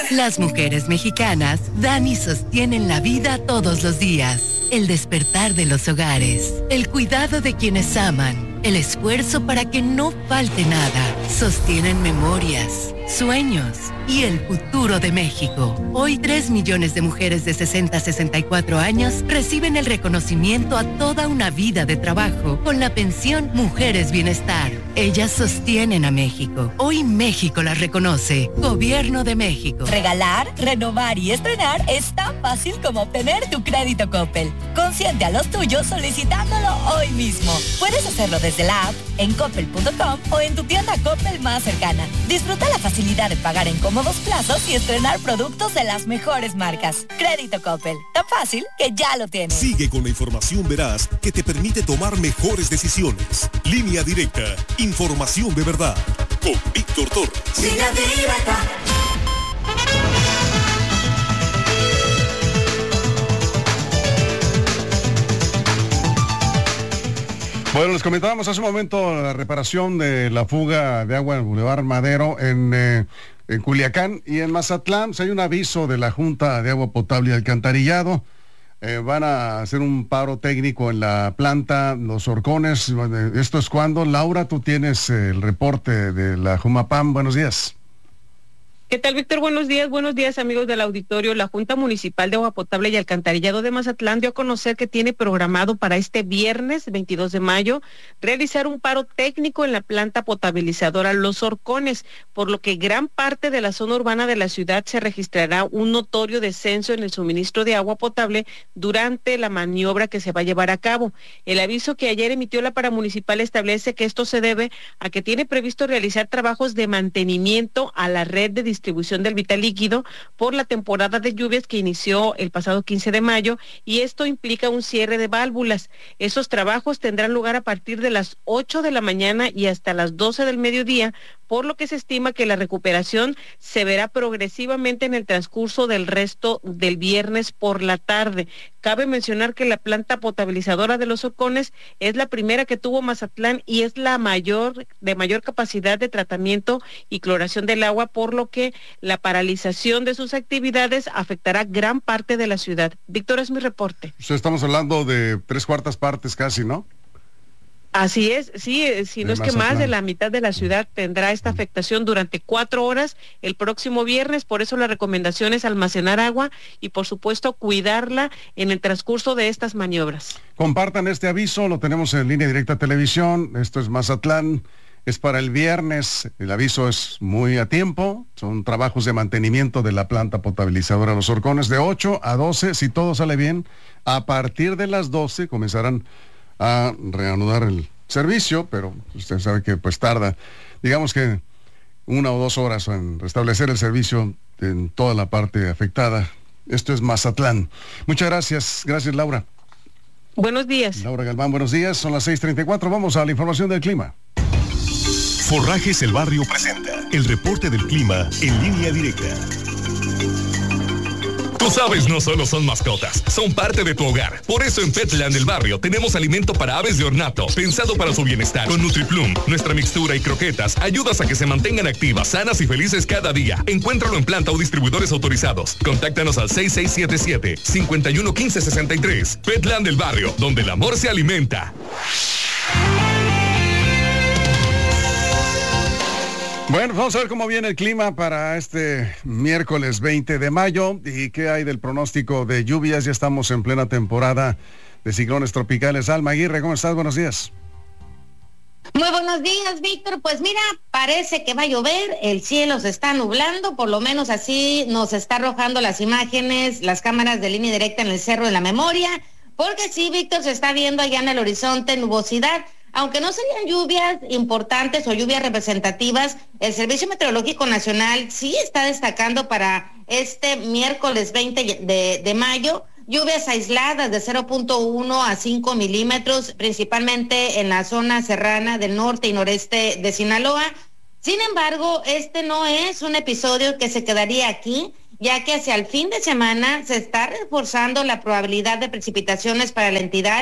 Las mujeres mexicanas dan y sostienen la vida todos los días. El despertar de los hogares, el cuidado de quienes aman, el esfuerzo para que no falte nada. Sostienen memorias, sueños y el futuro de México. Hoy 3 millones de mujeres de 60 a 64 años reciben el reconocimiento a toda una vida de trabajo con la pensión Mujeres Bienestar. Ellas sostienen a México. Hoy México las reconoce. Gobierno de México. Regalar, renovar y estrenar es tan fácil como obtener tu crédito Coppel. Consiente a los tuyos solicitándolo hoy mismo. Puedes hacerlo desde la app, en coppel.com o en tu tienda Coppel más cercana. Disfruta la facilidad de pagar en cómodos plazos y estrenar productos de las mejores marcas. Crédito Coppel, tan fácil que ya lo tienes. Sigue con la información veraz que te permite tomar mejores decisiones. Línea Directa, información de verdad. Con Víctor Torres. Línea Directa. Bueno, les comentábamos hace un momento la reparación de la fuga de agua en el Boulevard Madero en Culiacán y en Mazatlán. Hay un aviso de la Junta de Agua Potable y Alcantarillado. Van a hacer un paro técnico en la planta Los Horcones. ¿Esto es cuándo? Laura, tú tienes el reporte de la Jumapam. Buenos días. ¿Qué tal, Víctor? Buenos días, amigos del auditorio. La Junta Municipal de Agua Potable y Alcantarillado de Mazatlán dio a conocer que tiene programado para este viernes 22 de mayo realizar un paro técnico en la planta potabilizadora Los Horcones, por lo que gran parte de la zona urbana de la ciudad se registrará un notorio descenso en el suministro de agua potable durante la maniobra que se va a llevar a cabo. El aviso que ayer emitió la paramunicipal establece que esto se debe a que tiene previsto realizar trabajos de mantenimiento a la red de distribución del vital líquido por la temporada de lluvias que inició el pasado 15 de mayo y esto implica un cierre de válvulas. Esos trabajos tendrán lugar a partir de las 8 de la mañana y hasta las 12 del mediodía, por lo que se estima que la recuperación se verá progresivamente en el transcurso del resto del viernes por la tarde. Cabe mencionar que la planta potabilizadora de Los Horcones es la primera que tuvo Mazatlán y es la de mayor capacidad de tratamiento y cloración del agua, por lo que la paralización de sus actividades afectará gran parte de la ciudad. Víctor, es mi reporte. Estamos hablando de 3/4 partes casi, ¿no? Así es, sí, si no es que más de la mitad de la ciudad tendrá esta afectación durante 4 horas el próximo viernes. Por eso la recomendación es almacenar agua y por supuesto cuidarla en el transcurso de estas maniobras. Compartan este aviso, lo tenemos en Línea Directa Televisión. Esto es Mazatlán, es para el viernes. El aviso es muy a tiempo, son trabajos de mantenimiento de la planta potabilizadora Los Horcones de 8 a 12, si todo sale bien. A partir de las 12 comenzarán a reanudar el servicio, pero usted sabe que pues tarda, digamos que 1 o 2 horas en restablecer el servicio en toda la parte afectada. Esto es Mazatlán. Muchas gracias. Gracias, Laura. Buenos días. Laura Galván, buenos días. Son las 6:34. Vamos a la información del clima. Forrajes El Barrio presenta el reporte del clima en Línea Directa. Tus aves no solo son mascotas, son parte de tu hogar. Por eso en Petland del Barrio tenemos alimento para aves de ornato, pensado para su bienestar. Con NutriPlum, nuestra mixtura y croquetas ayudas a que se mantengan activas, sanas y felices cada día. Encuéntralo en planta o distribuidores autorizados. Contáctanos al 6677-511563. Petland del Barrio, donde el amor se alimenta. Bueno, vamos a ver cómo viene el clima para este miércoles 20 de mayo y qué hay del pronóstico de lluvias. Ya estamos en plena temporada de ciclones tropicales. Alma Aguirre, ¿cómo estás? Buenos días. Muy buenos días, Víctor. Pues mira, parece que va a llover, el cielo se está nublando, por lo menos así nos está arrojando las imágenes, las cámaras de Línea Directa en el Cerro de la Memoria, porque sí, Víctor, se está viendo allá en el horizonte nubosidad. Aunque no serían lluvias importantes o lluvias representativas, el Servicio Meteorológico Nacional sí está destacando para este miércoles 20 de mayo lluvias aisladas de 0.1 a 5 milímetros, principalmente en la zona serrana del norte y noreste de Sinaloa. Sin embargo, este no es un episodio que se quedaría aquí, ya que hacia el fin de semana se está reforzando la probabilidad de precipitaciones para la entidad,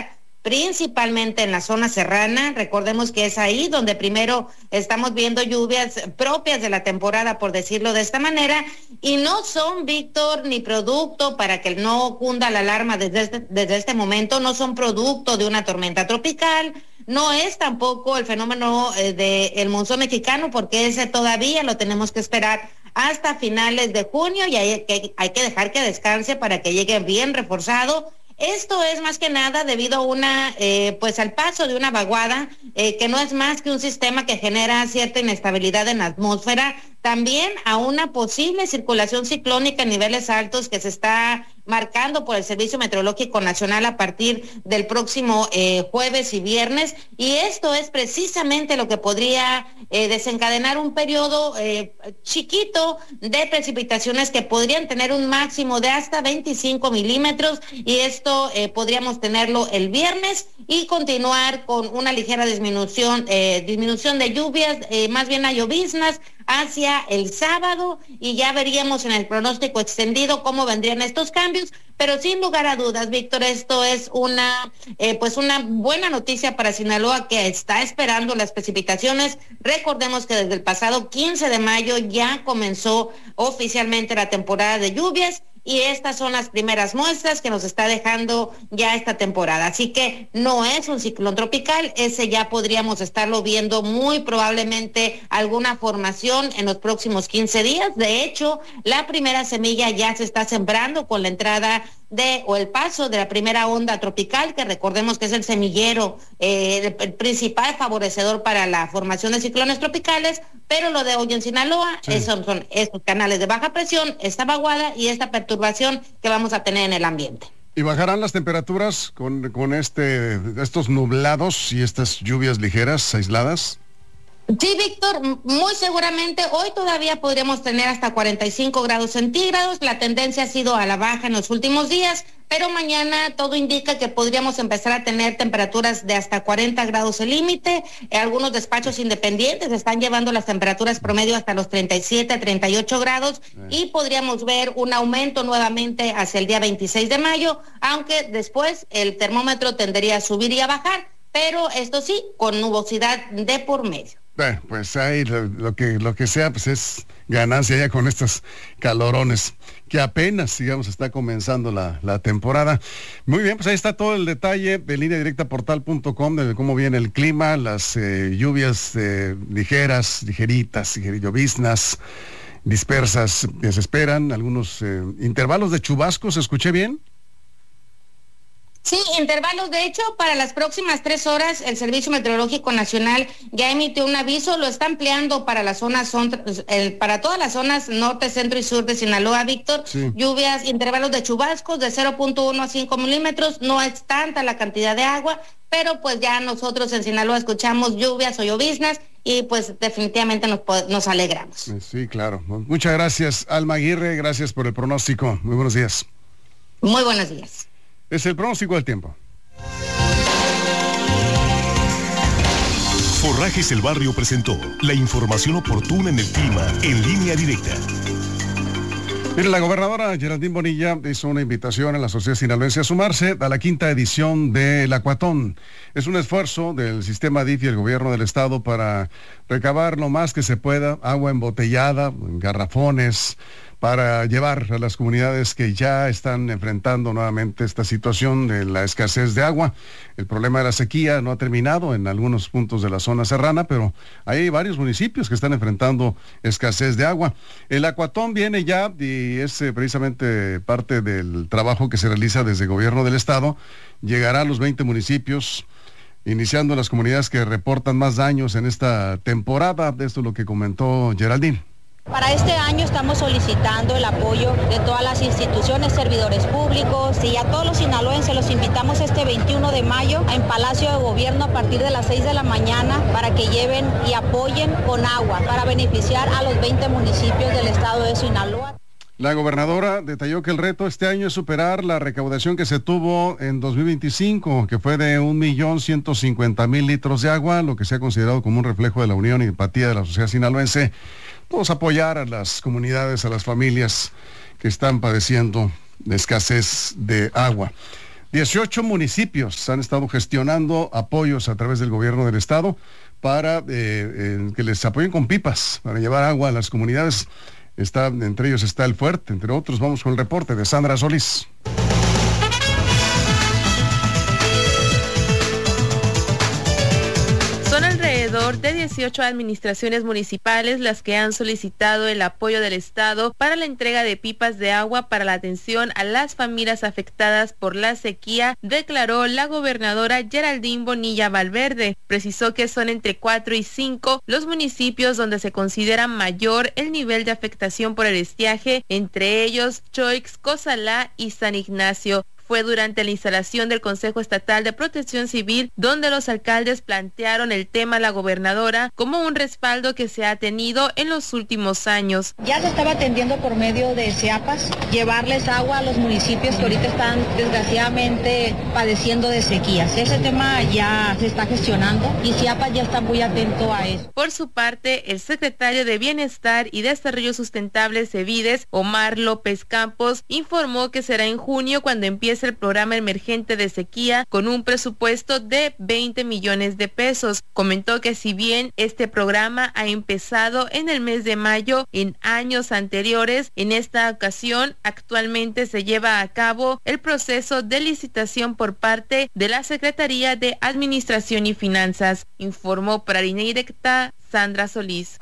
principalmente en la zona serrana. Recordemos que es ahí donde primero estamos viendo lluvias propias de la temporada, por decirlo de esta manera, y no son, Víctor, ni producto, para que no cunda la alarma desde este momento, no son producto de una tormenta tropical. No es tampoco el fenómeno del monzón mexicano, porque ese todavía lo tenemos que esperar hasta finales de junio y hay que dejar que descanse para que llegue bien reforzado. Esto es más que nada debido a pues al paso de una vaguada que no es más que un sistema que genera cierta inestabilidad en la atmósfera, también a una posible circulación ciclónica en niveles altos que se está marcando por el Servicio Meteorológico Nacional a partir del próximo jueves y viernes, y esto es precisamente lo que podría desencadenar un periodo chiquito de precipitaciones que podrían tener un máximo de hasta 25 milímetros, y esto podríamos tenerlo el viernes y continuar con una ligera disminución de lluvias, más bien a lloviznas, hacia el sábado, y ya veríamos en el pronóstico extendido cómo vendrían estos cambios, pero sin lugar a dudas, Víctor, esto es una buena noticia para Sinaloa, que está esperando las precipitaciones. Recordemos que desde el pasado 15 de mayo ya comenzó oficialmente la temporada de lluvias, y estas son las primeras muestras que nos está dejando ya esta temporada. Así que no es un ciclón tropical, ese ya podríamos estarlo viendo muy probablemente alguna formación en los próximos 15 días. De hecho, la primera semilla ya se está sembrando con la entrada o el paso de la primera onda tropical, que recordemos que es el semillero, el principal favorecedor para la formación de ciclones tropicales, pero lo de hoy en Sinaloa, sí, son estos canales de baja presión, esta vaguada y esta perturbación que vamos a tener en el ambiente. ¿Y bajarán las temperaturas con estos nublados y estas lluvias ligeras, aisladas? Sí, Víctor, muy seguramente hoy todavía podríamos tener hasta 45 grados centígrados. La tendencia ha sido a la baja en los últimos días, pero mañana todo indica que podríamos empezar a tener temperaturas de hasta 40 grados el límite. Algunos despachos independientes están llevando las temperaturas promedio hasta los 37 a 38 grados y podríamos ver un aumento nuevamente hacia el día 26 de mayo, aunque después el termómetro tendería a subir y a bajar, pero esto sí, con nubosidad de por medio. Bueno, pues ahí lo que sea, pues es ganancia ya con estos calorones, que apenas, digamos, está comenzando la temporada. Muy bien, pues ahí está todo el detalle de lineadirectaportal.com, de cómo viene el clima, las lluvias ligeritas, lloviznas, dispersas que se esperan, algunos intervalos de chubascos, ¿escuché bien? Sí, intervalos. De hecho, para las próximas 3 horas, el Servicio Meteorológico Nacional ya emitió un aviso, lo está ampliando para para todas las zonas norte, centro y sur de Sinaloa, Víctor. Sí. Lluvias, intervalos de chubascos de 0.1 a 5 milímetros, no es tanta la cantidad de agua, pero pues ya nosotros en Sinaloa escuchamos lluvias o lloviznas y pues definitivamente nos alegramos. Sí, claro. Muchas gracias, Alma Aguirre, gracias por el pronóstico. Muy buenos días. Muy buenos días. Es el pronóstico del tiempo. Forrajes El Barrio presentó la información oportuna en el clima en Línea Directa. Mire, la gobernadora Geraldine Bonilla hizo una invitación a la sociedad sinaloense a sumarse a la 5ª edición del Acuatón. Es un esfuerzo del sistema DIF y el gobierno del estado para recabar lo más que se pueda, agua embotellada, en garrafones, para llevar a las comunidades que ya están enfrentando nuevamente esta situación de la escasez de agua. El problema de la sequía no ha terminado en algunos puntos de la zona serrana, pero hay varios municipios que están enfrentando escasez de agua. El Acuatón viene ya y es precisamente parte del trabajo que se realiza desde el gobierno del estado. Llegará a los 20 municipios, iniciando las comunidades que reportan más daños en esta temporada. Esto es lo que comentó Geraldine. Para este año estamos solicitando el apoyo de todas las instituciones, servidores públicos, y a todos los sinaloenses los invitamos este 21 de mayo en Palacio de Gobierno a partir de las 6 de la mañana para que lleven y apoyen con agua para beneficiar a los 20 municipios del estado de Sinaloa. La gobernadora detalló que el reto este año es superar la recaudación que se tuvo en 2025, que fue de 1.150.000 litros de agua, lo que se ha considerado como un reflejo de la unión y empatía de la sociedad sinaloense. Todos apoyar a las comunidades, a las familias que están padeciendo de escasez de agua. 18 municipios han estado gestionando apoyos a través del gobierno del estado para que les apoyen con pipas, para llevar agua a las comunidades. Entre ellos está El Fuerte, entre otros. Vamos con el reporte de Sandra Solís. Son alrededor de 18 administraciones municipales las que han solicitado el apoyo del Estado para la entrega de pipas de agua para la atención a las familias afectadas por la sequía, declaró la gobernadora Geraldine Bonilla Valverde. Precisó que son entre 4 y 5 los municipios donde se considera mayor el nivel de afectación por el estiaje, entre ellos Choix, Cozalá y San Ignacio. Fue durante la instalación del Consejo Estatal de Protección Civil donde los alcaldes plantearon el tema a la gobernadora como un respaldo que se ha tenido en los últimos años. Ya se estaba atendiendo por medio de CIAPAS, llevarles agua a los municipios que ahorita están desgraciadamente padeciendo de sequías. Ese tema ya se está gestionando y CIAPAS ya está muy atento a eso. Por su parte, el secretario de Bienestar y Desarrollo Sustentable CEBIDES, Omar López Campos, informó que será en junio cuando empiece el programa emergente de sequía con un presupuesto de 20 millones de pesos. Comentó que si bien este programa ha empezado en el mes de mayo en años anteriores, en esta ocasión actualmente se lleva a cabo el proceso de licitación por parte de la Secretaría de Administración y Finanzas. Informó para Línea Directa Sandra Solís.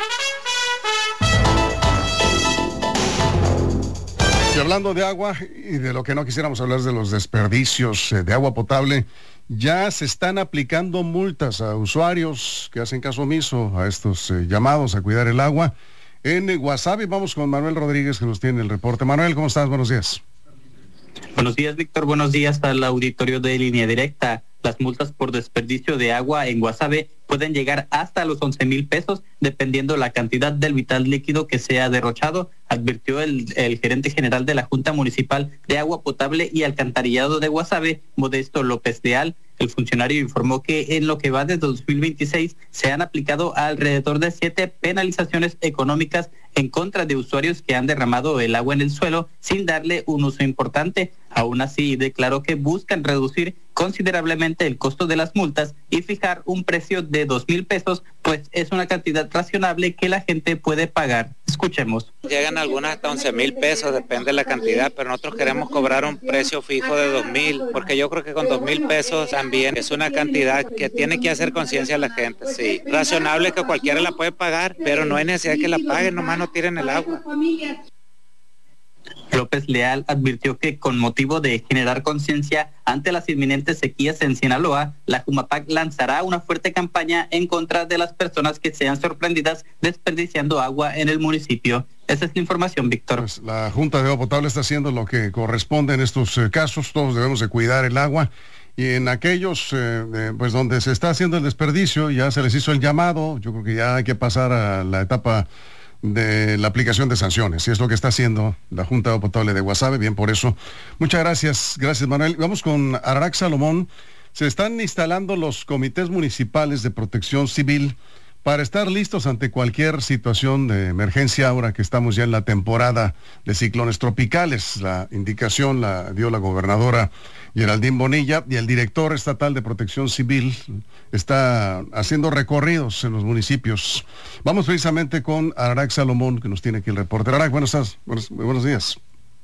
Y hablando de agua y de lo que no quisiéramos hablar de los desperdicios de agua potable, ya se están aplicando multas a usuarios que hacen caso omiso a estos llamados a cuidar el agua. En Guasave vamos con Manuel Rodríguez que nos tiene el reporte. Manuel, ¿cómo estás? Buenos días. Buenos días, Víctor. Buenos días al auditorio de Línea Directa. Las multas por desperdicio de agua en Guasave pueden llegar hasta los 11,000 pesos, dependiendo la cantidad del vital líquido que sea derrochado, advirtió el gerente general de la Junta Municipal de Agua Potable y Alcantarillado de Guasave, Modesto López Leal. El funcionario informó que en lo que va de 2026 se han aplicado alrededor de 7 penalizaciones económicas en contra de usuarios que han derramado el agua en el suelo sin darle un uso importante. Aún así, declaró que buscan reducir considerablemente el costo de las multas y fijar un precio de 2,000 pesos, pues es una cantidad razonable que la gente puede pagar. Escuchemos. Llegan algunas hasta 11,000 pesos, depende de la cantidad, pero nosotros queremos cobrar un precio fijo de 2,000, porque yo creo que con 2,000 pesos también es una cantidad que tiene que hacer conciencia a la gente. Sí, razonable que cualquiera la puede pagar, pero no hay necesidad que la paguen, nomás no tiren el agua. López Leal advirtió que con motivo de generar conciencia ante las inminentes sequías en Sinaloa, la Jumapac lanzará una fuerte campaña en contra de las personas que sean sorprendidas desperdiciando agua en el municipio. Esa es la información, Víctor. Pues la Junta de Agua Potable está haciendo lo que corresponde en estos casos. Todos debemos de cuidar el agua. Y en aquellos pues donde se está haciendo el desperdicio, ya se les hizo el llamado. Yo creo que ya hay que pasar a la etapa de la aplicación de sanciones, y es lo que está haciendo la Junta de Agua Potable de Guasave. Bien, por eso. Muchas gracias, Manuel. Vamos con Ararac Salomón. Se están instalando los comités municipales de protección civil para estar listos ante cualquier situación de emergencia ahora que estamos ya en la temporada de ciclones tropicales. La indicación la dio la gobernadora Geraldine Bonilla, y el director estatal de protección civil está haciendo recorridos en los municipios. Vamos precisamente con Ararac Salomón, que nos tiene aquí el reporte. Ararac, buenos días.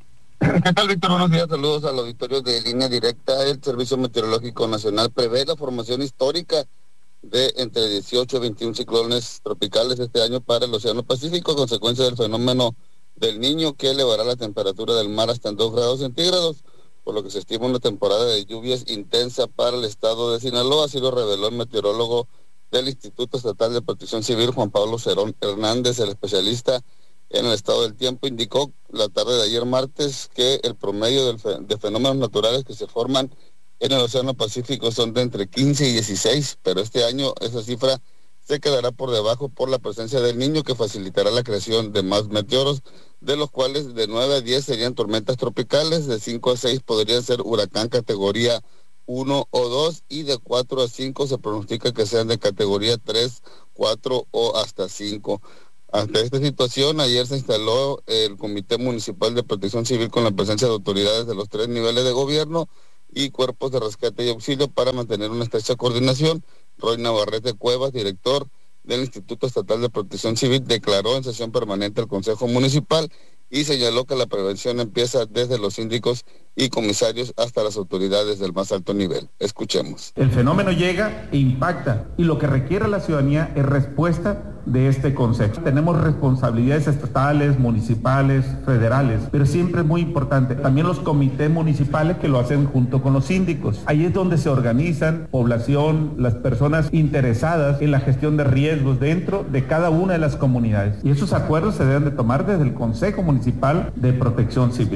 ¿Qué tal, Víctor? Buenos días, saludos al auditorio de Línea Directa. El Servicio Meteorológico Nacional prevé la formación histórica de entre 18 y 21 ciclones tropicales este año para el Océano Pacífico, consecuencia del fenómeno del Niño, que elevará la temperatura del mar hasta en 2 grados centígrados, por lo que se estima una temporada de lluvias intensa para el estado de Sinaloa. Así lo reveló el meteorólogo del Instituto Estatal de Protección Civil, Juan Pablo Cerón Hernández. El especialista en el estado del tiempo indicó la tarde de ayer martes que el promedio de fenómenos naturales que se forman en el Océano Pacífico son de entre 15 y 16, pero este año esa cifra se quedará por debajo por la presencia del Niño, que facilitará la creación de más meteoros, de los cuales de 9 a 10 serían tormentas tropicales, de 5 a 6 podrían ser huracán categoría 1 o 2, y de 4 a 5 se pronostica que sean de categoría 3, 4 o hasta 5. Ante esta situación, ayer se instaló el Comité Municipal de Protección Civil con la presencia de autoridades de los 3 niveles de gobierno, y cuerpos de rescate y auxilio para mantener una estrecha coordinación. Roy Navarrete Cuevas, director del Instituto Estatal de Protección Civil, declaró en sesión permanente al Consejo Municipal y señaló que la prevención empieza desde los síndicos y comisarios hasta las autoridades del más alto nivel. Escuchemos. El fenómeno llega e impacta, y lo que requiere la ciudadanía es respuesta de este consejo. Tenemos responsabilidades estatales, municipales, federales, pero siempre es muy importante también los comités municipales que lo hacen junto con los síndicos. Ahí es donde se organizan población, las personas interesadas en la gestión de riesgos dentro de cada una de las comunidades. Y esos acuerdos se deben de tomar desde el Consejo Municipal de Protección Civil.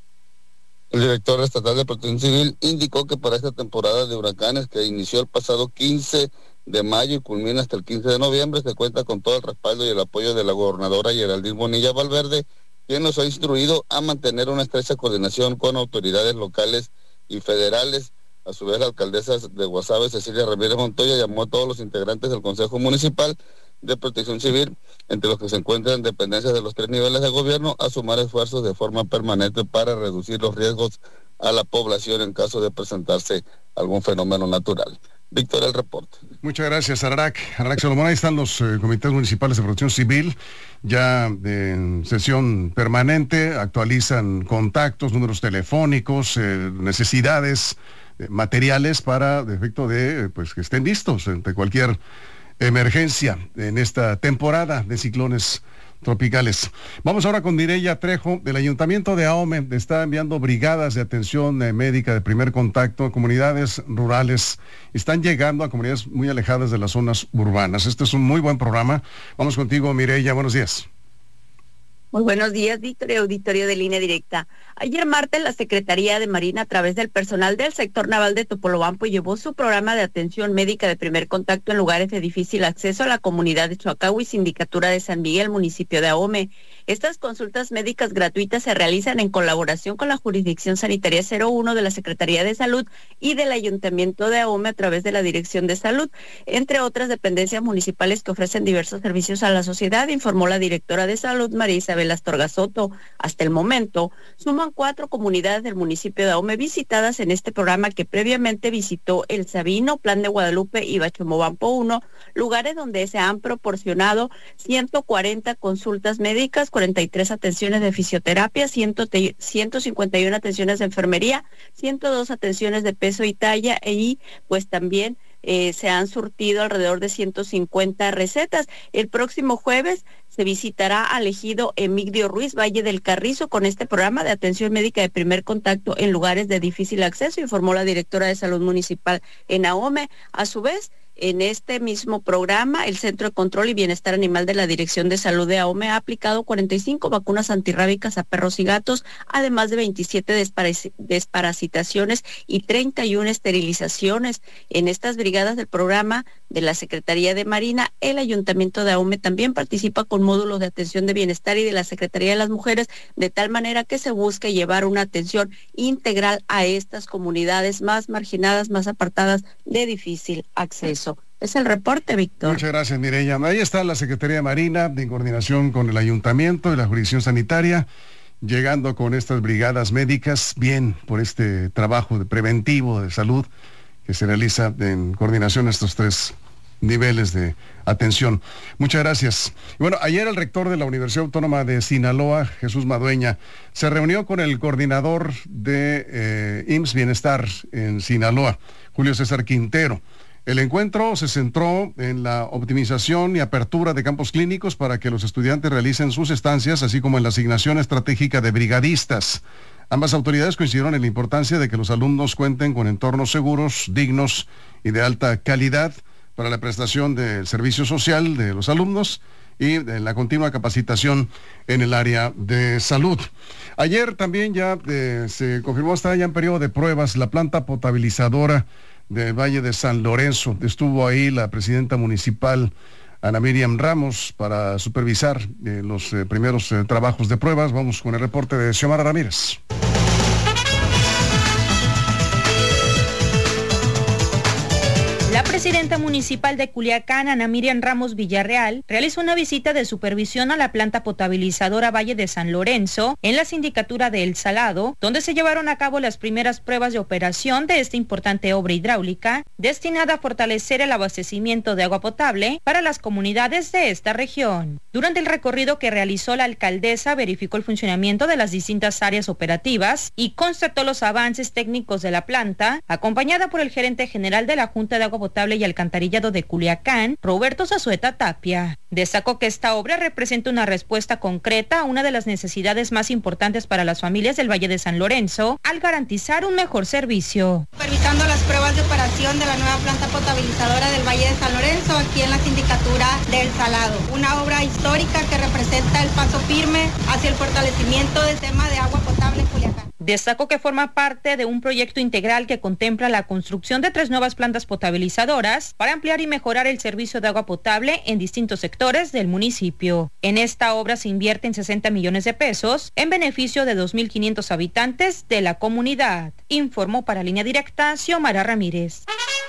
El director estatal de Protección Civil indicó que para esta temporada de huracanes, que inició el pasado 15 de mayo y culmina hasta el 15 de noviembre, se cuenta con todo el respaldo y el apoyo de la gobernadora Geraldine Bonilla Valverde, quien nos ha instruido a mantener una estrecha coordinación con autoridades locales y federales. A su vez, la alcaldesa de Guasave, Cecilia Ramírez Montoya, llamó a todos los integrantes del Consejo Municipal de Protección Civil, entre los que se encuentran dependencias de los 3 niveles de gobierno, a sumar esfuerzos de forma permanente para reducir los riesgos a la población en caso de presentarse algún fenómeno natural. Víctor, el reporte. Muchas gracias, Ararak Salomón. Ahí están los comités municipales de protección civil, ya en sesión permanente, actualizan contactos, números telefónicos, necesidades materiales para, de efecto de, pues, que estén listos ante cualquier emergencia en esta temporada de ciclones tropicales. Vamos ahora con Mireya Trejo. Del Ayuntamiento de Ahome está enviando brigadas de atención médica de primer contacto a comunidades rurales. Están llegando a comunidades muy alejadas de las zonas urbanas. Este es un muy buen programa. Vamos contigo, Mireya. Buenos días. Muy buenos días, Víctor y auditorio de Línea Directa. Ayer martes, la Secretaría de Marina, a través del personal del sector naval de Topolobampo, llevó su programa de atención médica de primer contacto en lugares de difícil acceso a la comunidad de Choacagua y Sindicatura de San Miguel, municipio de Ahome. Estas consultas médicas gratuitas se realizan en colaboración con la Jurisdicción Sanitaria 01 de la Secretaría de Salud y del Ayuntamiento de Ahome a través de la Dirección de Salud, entre otras dependencias municipales que ofrecen diversos servicios a la sociedad, informó la directora de Salud, María Isabel Astorga Soto. Hasta el momento, suman 4 comunidades del municipio de Ahome visitadas en este programa, que previamente visitó El Sabino, Plan de Guadalupe y Bachomobampo 1, lugares donde se han proporcionado 140 consultas médicas, 43 atenciones de fisioterapia, 151 atenciones de enfermería, 102 atenciones de peso y talla, y pues también se han surtido alrededor de 150 recetas. El próximo jueves se visitará al ejido Emigdio Ruiz, Valle del Carrizo, con este programa de atención médica de primer contacto en lugares de difícil acceso, informó la directora de Salud Municipal en Ahome. A su vez, en este mismo programa, el Centro de Control y Bienestar Animal de la Dirección de Salud de Ahome ha aplicado 45 vacunas antirrábicas a perros y gatos, además de 27 desparasitaciones y 31 esterilizaciones. En estas brigadas del programa de la Secretaría de Marina, el Ayuntamiento de Ahome también participa con módulos de atención de bienestar y de la Secretaría de las Mujeres, de tal manera que se busque llevar una atención integral a estas comunidades más marginadas, más apartadas, de difícil acceso. Es el reporte, Víctor. Muchas gracias, Mireya. Ahí está la Secretaría de Marina, en coordinación con el Ayuntamiento y la Jurisdicción Sanitaria, llegando con estas brigadas médicas, bien por este trabajo de preventivo de salud que se realiza en coordinación a estos 3 niveles de atención. Muchas gracias. Y bueno, ayer el rector de la Universidad Autónoma de Sinaloa, Jesús Madueña, se reunió con el coordinador de IMSS Bienestar en Sinaloa, Julio César Quintero. El encuentro se centró en la optimización y apertura de campos clínicos para que los estudiantes realicen sus estancias, así como en la asignación estratégica de brigadistas. Ambas autoridades coincidieron en la importancia de que los alumnos cuenten con entornos seguros, dignos y de alta calidad para la prestación del servicio social de los alumnos y de la continua capacitación en el área de salud. Ayer también ya se confirmó, está ya en periodo de pruebas, la planta potabilizadora del Valle de San Lorenzo. Estuvo ahí la presidenta municipal, Ana Miriam Ramos, para supervisar los primeros trabajos de pruebas. Vamos con el reporte de Xiomara Ramírez. La presidenta municipal de Culiacán, Ana Miriam Ramos Villarreal, realizó una visita de supervisión a la planta potabilizadora Valle de San Lorenzo en la sindicatura de El Salado, donde se llevaron a cabo las primeras pruebas de operación de esta importante obra hidráulica destinada a fortalecer el abastecimiento de agua potable para las comunidades de esta región. Durante el recorrido que realizó la alcaldesa, verificó el funcionamiento de las distintas áreas operativas y constató los avances técnicos de la planta, acompañada por el gerente general de la Junta de Agua Potable y Alcantarillado de Culiacán, Roberto Zazueta Tapia. Destacó que esta obra representa una respuesta concreta a una de las necesidades más importantes para las familias del Valle de San Lorenzo, al garantizar un mejor servicio. Supervisando las pruebas de operación de la nueva planta potabilizadora del Valle de San Lorenzo, aquí en la sindicatura de El Salado. Una obra histórica que representa el paso firme hacia el fortalecimiento del tema de agua potable en Culiacán. Destacó que forma parte de un proyecto integral que contempla la construcción de 3 nuevas plantas potabilizadoras para ampliar y mejorar el servicio de agua potable en distintos sectores del municipio. En esta obra se invierten 60 millones de pesos en beneficio de 2.500 habitantes de la comunidad. Informó para Línea Directa Xiomara Ramírez.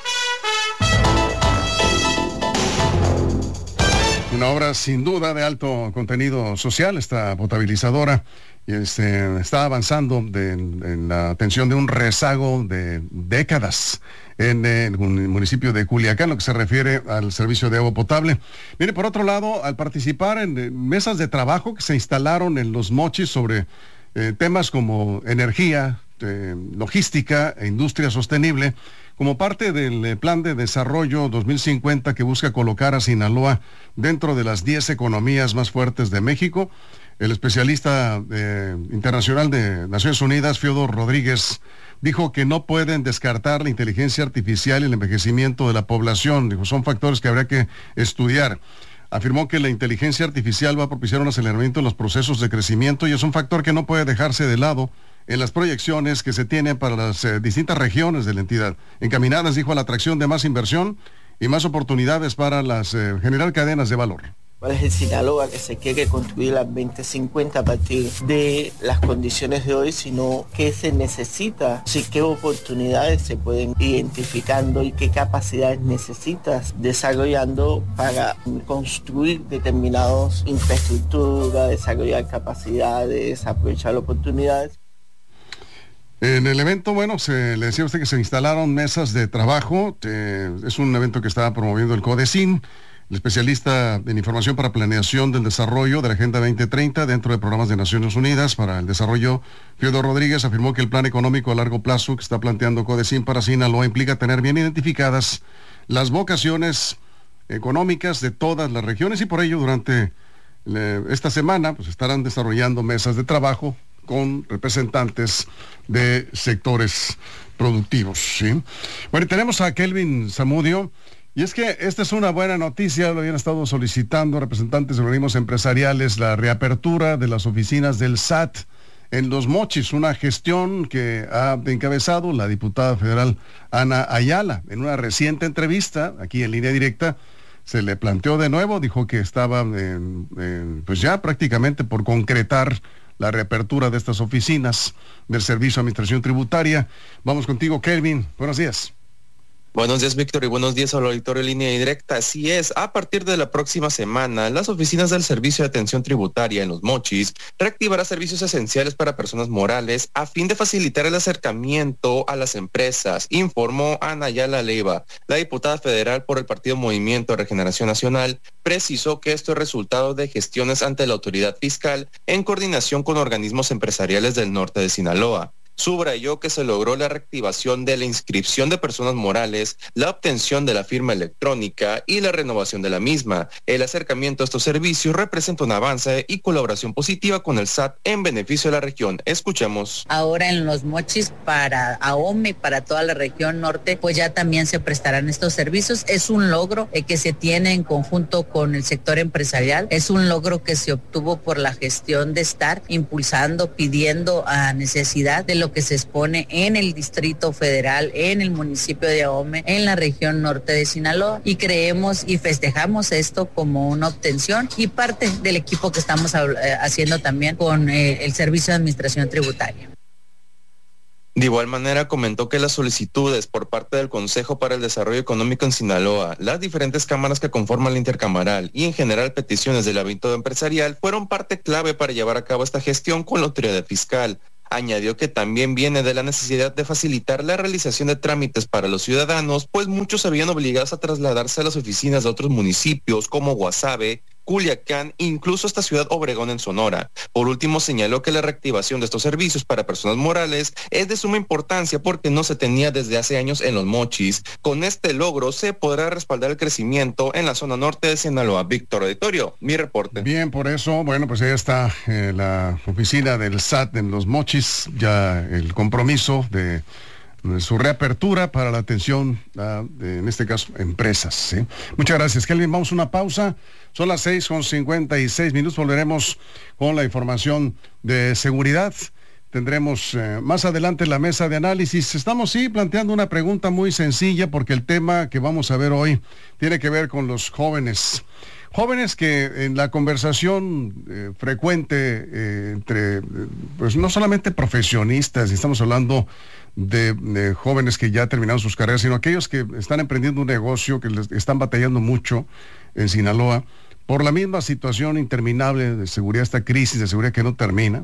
Una obra sin duda de alto contenido social, esta potabilizadora. Y está avanzando en la atención de un rezago de décadas en el municipio de Culiacán, lo que se refiere al servicio de agua potable. Mire, por otro lado, al participar en mesas de trabajo que se instalaron en Los Mochis sobre temas como energía, logística e industria sostenible, como parte del Plan de Desarrollo 2050 que busca colocar a Sinaloa dentro de las 10 economías más fuertes de México, el especialista internacional de Naciones Unidas, Fiodor Rodríguez, dijo que no pueden descartar la inteligencia artificial y el envejecimiento de la población. Dijo, son factores que habría que estudiar. Afirmó que la inteligencia artificial va a propiciar un aceleramiento en los procesos de crecimiento y es un factor que no puede dejarse de lado en las proyecciones que se tienen para las distintas regiones de la entidad, encaminadas, dijo, a la atracción de más inversión y más oportunidades para generar cadenas de valor. ¿Cuál es el Sinaloa que se quiere construir al 2050 a partir de las condiciones de hoy, sino qué se necesita, qué oportunidades se pueden identificando y qué capacidades necesitas desarrollando para construir determinadas infraestructuras, desarrollar capacidades, aprovechar oportunidades? En el evento, bueno, le decía a usted que se instalaron mesas de trabajo. Es un evento que está promoviendo el CODECIN. El especialista en información para planeación del desarrollo de la Agenda 2030 dentro de programas de Naciones Unidas para el desarrollo, Fiodor Rodríguez, afirmó que el plan económico a largo plazo que está planteando CODECIN para Sinaloa implica tener bien identificadas las vocaciones económicas de todas las regiones y por ello durante esta semana pues estarán desarrollando mesas de trabajo con representantes de sectores productivos, ¿sí? Bueno, tenemos a Kelvin Zamudio. Y es que esta es una buena noticia, lo habían estado solicitando representantes de organismos empresariales, la reapertura de las oficinas del SAT en Los Mochis, una gestión que ha encabezado la diputada federal Ana Ayala. En una reciente entrevista, aquí en Línea Directa, se le planteó de nuevo, dijo que estaba pues ya prácticamente por concretar la reapertura de estas oficinas del Servicio de Administración Tributaria. Vamos contigo, Kelvin. Buenos días. Buenos días, Víctor, y buenos días al auditorio de Línea Directa. Así es, a partir de la próxima semana, las oficinas del Servicio de Atención Tributaria en Los Mochis reactivará servicios esenciales para personas morales a fin de facilitar el acercamiento a las empresas, informó Ana Ayala Leiva. La diputada federal por el Partido Movimiento de Regeneración Nacional precisó que esto es resultado de gestiones ante la autoridad fiscal en coordinación con organismos empresariales del norte de Sinaloa. Subrayó que se logró la reactivación de la inscripción de personas morales, la obtención de la firma electrónica y la renovación de la misma. El acercamiento a estos servicios representa un avance y colaboración positiva con el SAT en beneficio de la región. Escuchemos. Ahora en Los Mochis para AOME, para toda la región norte, pues ya también se prestarán estos servicios. Es un logro que se tiene en conjunto con el sector empresarial. Es un logro que se obtuvo por la gestión de estar impulsando, pidiendo a necesidad de lo que se expone en el Distrito Federal, en el municipio de Ahome, en la región norte de Sinaloa, y creemos y festejamos esto como una obtención y parte del equipo que estamos haciendo también con el Servicio de Administración Tributaria. De igual manera, comentó que las solicitudes por parte del Consejo para el Desarrollo Económico en Sinaloa, las diferentes cámaras que conforman la intercamaral y en general peticiones del ámbito empresarial fueron parte clave para llevar a cabo esta gestión con la autoridad fiscal. Añadió que también viene de la necesidad de facilitar la realización de trámites para los ciudadanos, pues muchos se veían obligados a trasladarse a las oficinas de otros municipios como Guasave, Culiacán, incluso hasta Ciudad Obregón en Sonora. Por último, señaló que la reactivación de estos servicios para personas morales es de suma importancia porque no se tenía desde hace años en Los Mochis. Con este logro se podrá respaldar el crecimiento en la zona norte de Sinaloa. Víctor Auditorio, mi reporte. Bien, por eso, bueno, pues ya está la oficina del SAT en Los Mochis, ya el compromiso de su reapertura para la atención en este caso, empresas, ¿sí? Muchas gracias, Kelvin. Vamos a una pausa. Son las 6:56. Volveremos con la información de seguridad. Tendremos más adelante la mesa de análisis. Estamos planteando una pregunta muy sencilla porque el tema que vamos a ver hoy tiene que ver con los jóvenes. Jóvenes que en la conversación frecuente entre, pues no solamente profesionistas, estamos hablando de jóvenes que ya terminaron sus carreras, sino aquellos que están emprendiendo un negocio, que les están batallando mucho en Sinaloa por la misma situación interminable de seguridad, esta crisis de seguridad que no termina.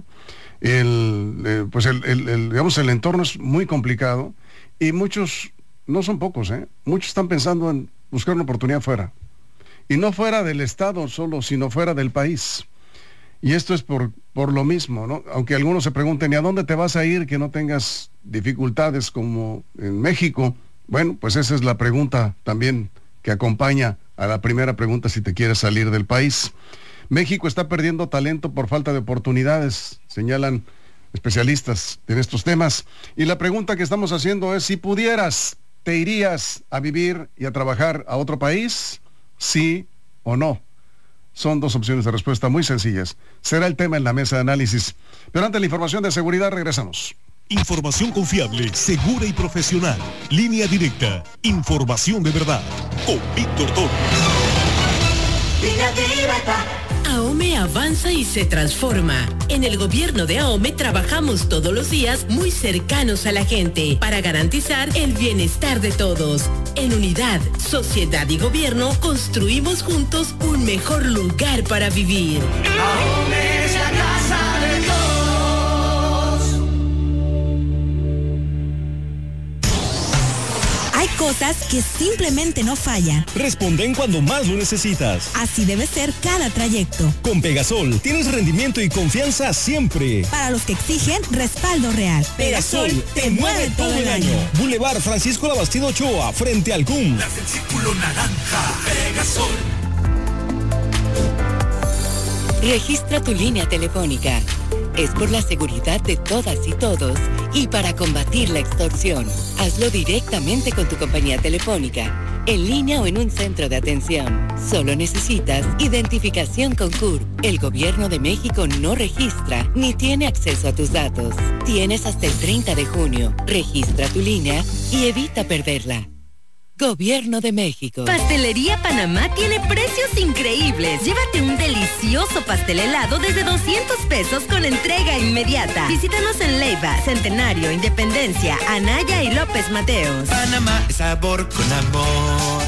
Digamos, el entorno es muy complicado y muchos, no son pocos, muchos están pensando en buscar una oportunidad fuera. Y no fuera del estado solo, sino fuera del país. Y esto es por lo mismo, ¿no? Aunque algunos se pregunten, ¿y a dónde te vas a ir que no tengas dificultades como en México? Bueno, pues esa es la pregunta también que acompaña a la primera pregunta si te quieres salir del país. México está perdiendo talento por falta de oportunidades, señalan especialistas en estos temas. Y la pregunta que estamos haciendo es, si pudieras, ¿te irías a vivir y a trabajar a otro país? ¿Sí o no? Son dos opciones de respuesta muy sencillas. Será el tema en la mesa de análisis. Pero ante la información de seguridad, regresamos. Información confiable, segura y profesional. Línea Directa. Información de verdad. Con Víctor Torres. Línea Directa. AOME avanza y se transforma. En el gobierno de AOME trabajamos todos los días muy cercanos a la gente para garantizar el bienestar de todos. En unidad, sociedad y gobierno construimos juntos un mejor lugar para vivir. AOME es la casa de todos. Hay cosas que simplemente no fallan. Responden cuando más lo necesitas. Así debe ser cada trayecto. Con Pegasol tienes rendimiento y confianza siempre. Para los que exigen respaldo real. Pegasol te mueve todo el año. Boulevard Francisco Labastido Ochoa, frente al CUM. Las del Círculo Naranja. Pegasol. Registra tu línea telefónica. Es por la seguridad de todas y todos y para combatir la extorsión. Hazlo directamente con tu compañía telefónica, en línea o en un centro de atención. Solo necesitas identificación con CURP. El Gobierno de México no registra ni tiene acceso a tus datos. Tienes hasta el 30 de junio. Registra tu línea y evita perderla. Gobierno de México. Pastelería Panamá tiene precios increíbles. Llévate un delicioso pastel helado desde 200 pesos con entrega inmediata. Visítanos en Leiva, Centenario, Independencia, Anaya y López Mateos. Panamá es sabor con amor.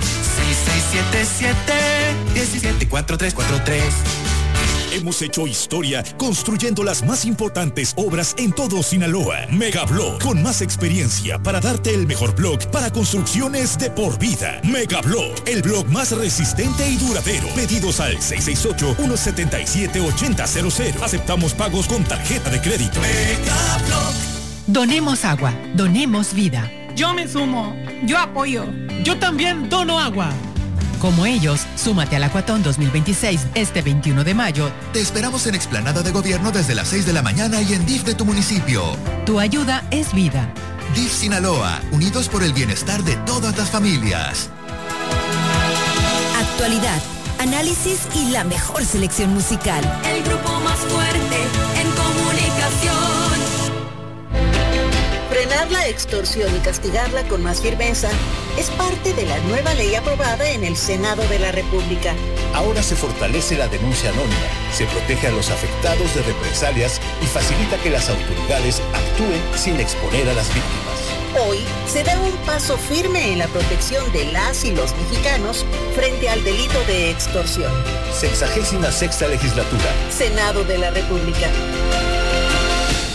6677-174343. Hemos hecho historia construyendo las más importantes obras en todo Sinaloa. Megablog, con más experiencia para darte el mejor blog para construcciones de por vida. Megablog, el blog más resistente y duradero. Pedidos al 668-177-8000. Aceptamos pagos con tarjeta de crédito. Megablog. Donemos agua, donemos vida. Yo me sumo, yo apoyo. Yo también dono agua. Como ellos, súmate al Acuatón 2026 este 21 de mayo. Te esperamos en Explanada de Gobierno desde las 6 de la mañana y en DIF de tu municipio. Tu ayuda es vida. DIF Sinaloa, unidos por el bienestar de todas las familias. Actualidad, análisis y la mejor selección musical. El grupo más fuerte en comunicación. Frenar la la extorsión y castigarla con más firmeza es parte de la nueva ley aprobada en el Senado de la República. Ahora se fortalece la denuncia anónima, se protege a los afectados de represalias y facilita que las autoridades actúen sin exponer a las víctimas. Hoy se da un paso firme en la protección de las y los mexicanos frente al delito de extorsión. 66ª legislatura. Senado de la República.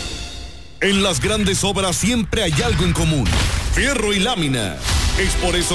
En las grandes obras siempre hay algo en común: fierro y lámina. Es por eso